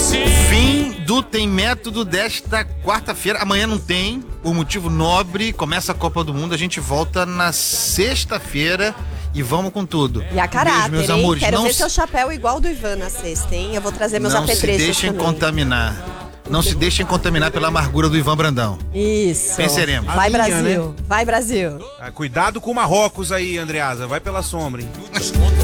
Fim do Tem Método desta quarta-feira. Amanhã não tem, por motivo nobre. Começa a Copa do Mundo. A gente volta na sexta-feira e vamos com tudo. E a caráter, beijo, meus hein? amores. Quero não ver seu chapéu igual do Ivan na sexta, hein? Eu vou trazer meus apetrechos também. Não se deixem contaminar. Não se deixem contaminar pela amargura do Ivan Brandão. Isso. Venceremos. Vai, minha, Brasil. né? Vai, Brasil. Cuidado com o Marrocos aí, Andreasa. Vai pela sombra, hein?